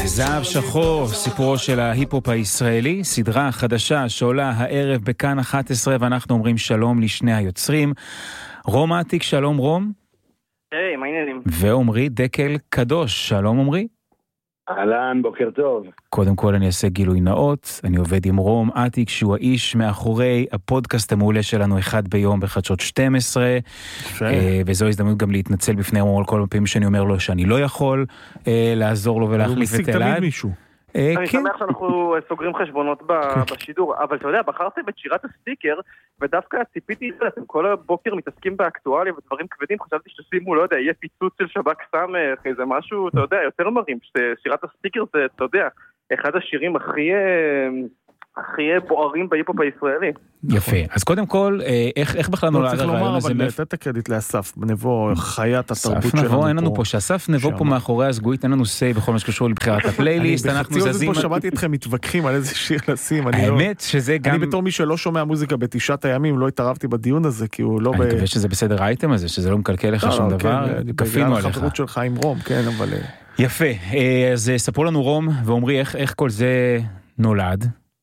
זהב שחור, סיפורו של ההיפ-הופ הישראלי, סדרה חדשה שעולה הערב בכאן 11, ואנחנו אומרים שלום לשני היוצרים. רום עתיק, שלום רום. היי, מה העניינים? ועומרי דקל קדוש, שלום עומרי. אהלן, בוקר טוב. קודם כל אני אעשה גילוי נאות, אני עובד עם רום עתיק שהוא האיש מאחורי הפודקאסט המעולה שלנו אחד ביום בחדשות 12, וזו הזדמנות גם להתנצל בפני רום על כל הפעמים שאני אומר לו שאני לא יכול לעזור לו ולהחליף את אלעד. תמיד מישהו. אני שמח שאנחנו סוגרים חשבונות בשידור, אבל אתה יודע, בחרתם את שירת הסטיקר, ודווקא ציפיתי, אתם כל הבוקר מתעסקים באקטואליה ודברים כבדים, חשבתי שתשימו, לא יודע, יהיה פיצוץ של שב"כ סמך, איזה משהו, אתה יודע, יותר מרים, שירת הסטיקר זה, אתה יודע, אחד השירים הכי בוערים בהיפ-הופ הישראלי. יפה, אז קודם כל, איך בכלל נולד הרעיון הזה? אבל לתת הקרדיט לאסף נבו, חיית התרבות שלנו פה. נבו, אין לנו פה, שאסף נבו פה מאחורי הסגוית, אין לנו סי בכל מה שקשור לבחירת הפלייליסט, אנחנו זזים. פה שמעתי אתכם מתווכחים על איזה שיר לשים. האמת שזה גם... אני בתור מי שלא שומע מוזיקה בתשעת הימים, לא התערבתי בדיון הזה, כי הוא לא... אני מקווה שזה בסדר האייטם הזה, שזה לא מקלקל לך שום דבר. כפינו עליך. החברות שלך עם רום, כן, אבל... יפה, אז ספרו לנו רום ועומרי איך כל זה נולד.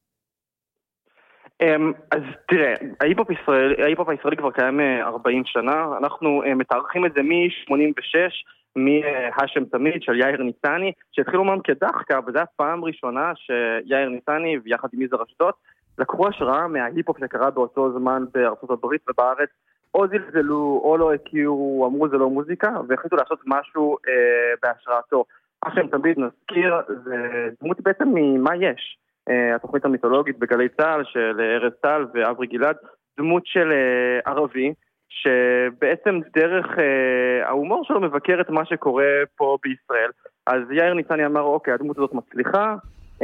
אז תראה, ההיפ-הופ הישראלי כבר קיים 40 שנה, אנחנו מתארחים את זה מ-86, מהשם תמיד של יאיר ניצני, שהתחילו אומנם כדחקה, וזו הפעם ראשונה שיאיר ניצני ויחד עם יזהר אשדוד לקחו השראה מההיפ-הופ שקרה באותו זמן בארצות הברית ובארץ, או זלזלו או לא הכירו, אמרו זה לא מוזיקה, והחליטו לעשות משהו בהשראתו. השם תמיד נזכיר, זה דמות בעצם ממה יש. התוכנית המיתולוגית בגלי צהל של ארז טל ואברי גלעד, דמות של ערבי שבעצם דרך ההומור שלו מבקר את מה שקורה פה בישראל. אז יאיר ניצני אמר אוקיי, הדמות הזאת מצליחה,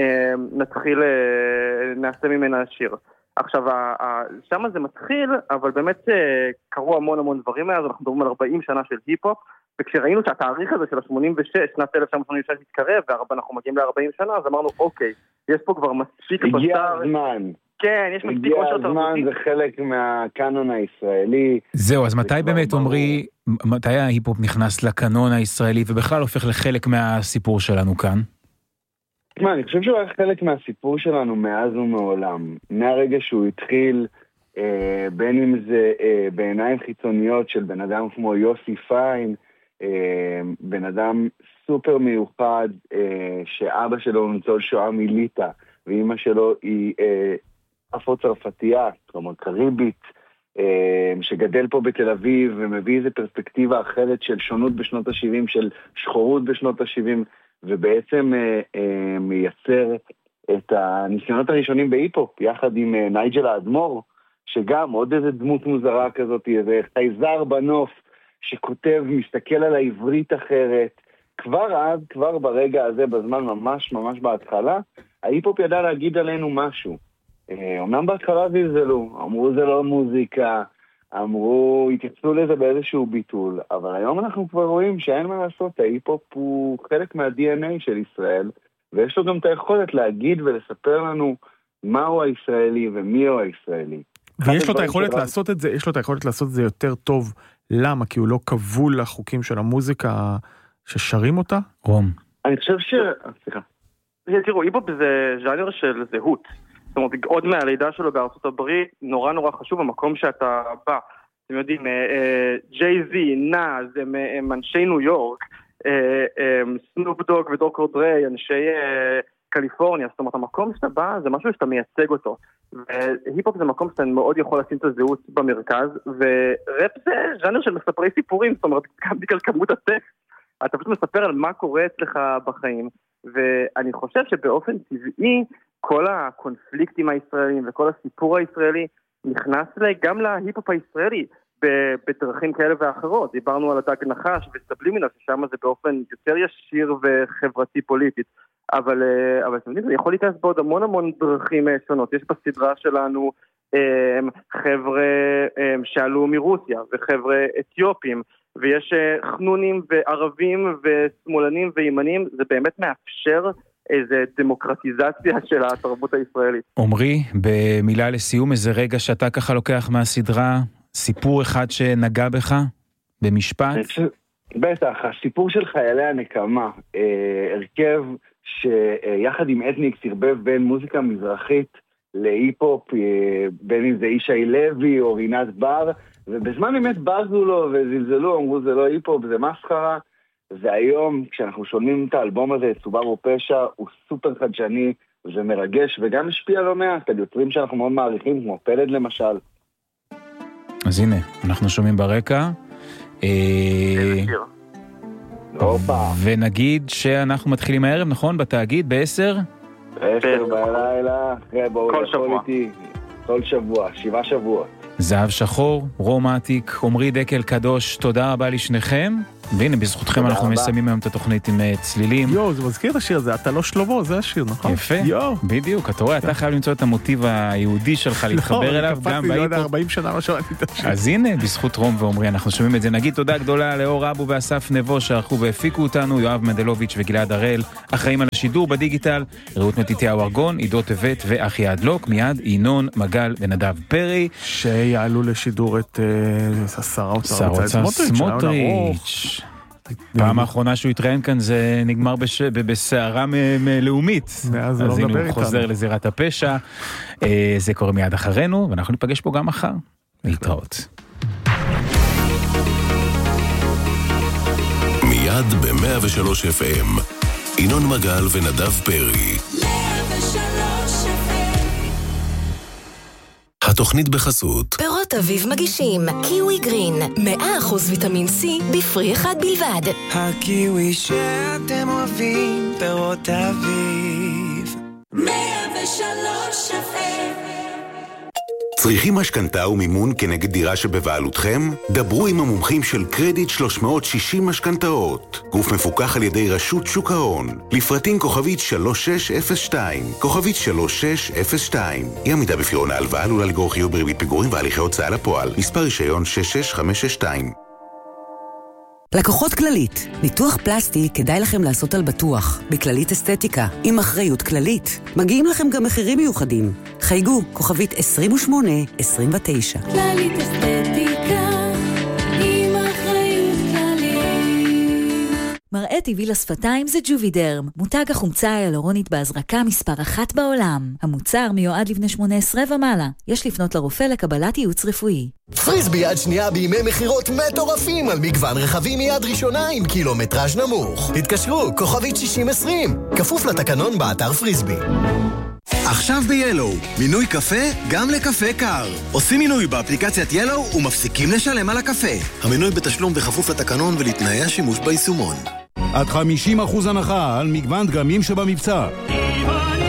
נעשה ממנה שיר. עכשיו, שם זה מתחיל, אבל באמת קרו המון דברים מאז, אנחנו מדברים על 40 שנה של היפ-הופ, וכשראינו שהתאריך הזה של ה-86, שנת 1986 מתקרב, ואנחנו מגיעים ל-40 שנה, אז אמרנו, אוקיי, יש פה כבר מספיק בשר. הגיע הזמן. כן, יש מספיק הגיע הזמן, זה חלק מהקאנון הישראלי. זהו, אז מתי באמת אומרי, מתי ההיפ-הופ נכנס לקאנון הישראלי, ובכלל הופך לחלק מהסיפור שלנו כאן? אני חושב שהוא היה חלק מהסיפור שלנו מאז ומעולם. מהרגע שהוא התחיל, בין אם זה בעיניים חיצוניות של בן אדם כמו יוסי פיין, בן אדם סופר מיוחד, שאבא שלו הוא ניצול שואה מליטה, ואמא שלו היא אפרו-צרפתייה, כלומר קריבית, שגדל פה בתל אביב ומביא איזו פרספקטיבה אחרת של שונות בשנות ה-70, של שחורות בשנות ה-70, ובעצם מייצר את הניסיונות הראשונים בהיפ-הופ, יחד עם נייג'ל האדמו"ר, שגם עוד איזה דמות מוזרה כזאת, איזה חייזר בנוף, שכותב, מסתכל על העברית אחרת. כבר ברגע הזה, בזמן ממש בהתחלה, ההיפ-הופ ידע להגיד עלינו משהו. אמנם בהתחלה זלזלו, אמרו זה לא מוזיקה, התייחסו לזה באיזשהו ביטול, אבל היום אנחנו כבר רואים שאין מה לעשות, ההיפ-הופ הוא חלק מה-DNA של ישראל, ויש לו גם את היכולת להגיד ולספר לנו מהו הישראלי ומי הוא הישראלי. ויש לו את היכולת לעשות את זה, יותר טוב. למה? כי הוא לא כבול לחוקים של המוזיקה ששרים אותה? רום. אני חושב סליחה. תראו, היפ-הופ זה ז'אנר של זהות. זאת אומרת, עוד מהלידה שלו בארצות הברית, נורא חשוב המקום שאתה בא. אתם יודעים, ג'יי-זי, נאז, הם אנשי ניו יורק, סנופ דוג ודוקטור דריי, אנשי קליפורניה. זאת אומרת, המקום שאתה בא זה משהו שאתה מייצג אותו. והיפ-הופ זה מקום שאתה מאוד יכול לשים את הזהות במרכז, וראפ זה ז'אנר של מספרי סיפורים, זאת אומרת, גם בגלל כמות הטקסט, אתה פשוט מספר על מה קורה אצלך בחיים, ואני חושב שבאופן טבעי, כל הקונפליקטים הישראלים וכל הסיפור הישראלי נכנס גם להיפ-הופ הישראלי בדרכים כאלה ואחרות. דיברנו על הדג נחש וסבלימינה, ששם זה באופן יותר ישיר וחברתי פוליטית. אבל אתם יודעים, זה יכול להיכנס בעוד המון דרכים שונות. יש בסדרה שלנו חבר'ה שעלו מרוסיה וחבר'ה אתיופים, ויש חנונים וערבים ושמאלנים וימנים. זה באמת מאפשר איזה דמוקרטיזציה של התרבות הישראלית. עומרי, במילה לסיום, איזה רגע שאתה ככה לוקח מהסדרה, סיפור אחד שנגע בך במשפט? בטח, הסיפור של חיילי הנקמה, הרכב שיחד עם אתניקס ערבב בין מוזיקה מזרחית להיפ-הופ, בין אם זה ישי לוי או רינת בר, ובזמן אמת בזו לו וזלזלו, אמרו זה לא היפ-הופ, זה מסחרה, והיום כשאנחנו שומעים את האלבום הזה, סובארו פשע, הוא סופר חדשני ומרגש, וגם משפיע לא מעט על יוצרים שאנחנו מאוד מעריכים, כמו פלד למשל. אז הנה, אנחנו שומעים ברקע. ונגיד שאנחנו מתחילים הערב, נכון? בתאגיד, ב-10? ב-10 בלילה, כל שבוע. כל שבוע, 7 שבועות. זהב שחור, רום עתיק, עומרי דקל קדוש, תודה רבה לשניכם. והנה, בזכותכם אנחנו מסיימים היום את התוכנית עם צלילים. יו, זה מזכיר את השיר הזה, אתה לא שלמה, זה השיר, נכון? יפה, בדיוק, אתה רואה, אתה חייב למצוא את המוטיב היהודי שלך, להתחבר אליו גם באיפו. 40 שנה לא שמעתי את השיר. אז הנה, בזכות רום ועומרי, אנחנו שומעים את זה. נגיד תודה גדולה לאור אבו ואסף נבו, שערכו והפיקו אותנו, יואב מנדלוביץ' וגלעד הראל, אחראים על השידור בדיגיטל, רעות מתיתיהו ארגון, עידו טבת ואחי הדלוק, מיד ינון מגל ונדב פרי, שיעלו לשידור את שר האוצר סמוטריץ'. פעם האחרונה שהוא התראיין כאן זה נגמר בסערה לאומית, אז הנה הוא חוזר לזירת הפשע. זה קורה מיד אחרינו, ואנחנו ניפגש פה גם מחר. להתראות. מיד ב-103 FM ינון מגל ונדב פרי. התוכנית בחסות פירות אביב מגישים קיווי גרין 100% ויטמין C בפרי אחד בלבד. הקיווי שאתם אוהבים, פירות אביב. 103 FM. צריכים משכנתה ומימון כנגד דירה שבבעלותכם? דברו עם המומחים של קרדיט 360 משכנתאות. גוף מפוקח על ידי רשות שוק ההון. לפרטים כוכבית 3602. כוכבית 3602. אי עמידה בפירעון ההלוואה עלולה לגרור חיוב בריבית פיגורים והליכי הוצאה לפועל. מספר רישיון 66562. לקוחות כללית, ניתוח פלסטי כדאי לכם לעשות על בטוח, בכללית אסתטיקה, עם אחריות כללית. מגיעים לכם גם מחירים מיוחדים. חייגו, כוכבית 2829. כללית אסתטיקה, עם אחריות כללית. מראה טבעי לשפתיים זה ג'ובידרם, מותג החומצה היאלורונית בהזרקה מספר 1 בעולם. המוצר מיועד לבני 18 ומעלה. יש לפנות לרופא לקבלת ייעוץ רפואי. פריסבי יד שנייה בימי מחירות מטורפים על מגוון רכבים מיד ראשונה עם קילומטראז' נמוך. תתקשרו, כוכבית 6020, כפוף לתקנון באתר פריסבי. עכשיו ב-Yellow, מינוי קפה גם לקפה קר. עושים מינוי באפליקציית Yellow ומפסיקים לשלם על הקפה. המינוי בתשלום בכפוף לתקנון ולתנאי השימוש ביישומון. עד 50% הנחה על מגוון דגמים שבמבצע.